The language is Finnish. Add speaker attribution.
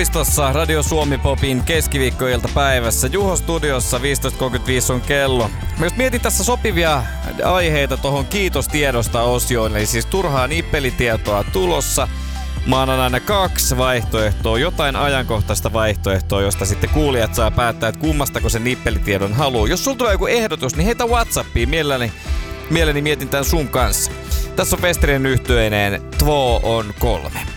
Speaker 1: Puistossa Radio Suomi Popin keskiviikkoiltapäivässä. Juho studiossa 15.35 on kello. Mä just mietin tässä sopivia aiheita tohon kiitostiedosta osioon. Eli siis turhaa nippelitietoa tulossa. Maanantaina 2 vaihtoehtoa, jotain ajankohtaista vaihtoehtoa, josta sitten kuulijat saa päättää, että kummastako sen nippelitiedon haluaa. Jos sulla tulee joku ehdotus, niin heitä WhatsAppiin. Mielelläni mietin tämän sun kanssa. Tässä on Westerinen yhtyeineen Två on kolme.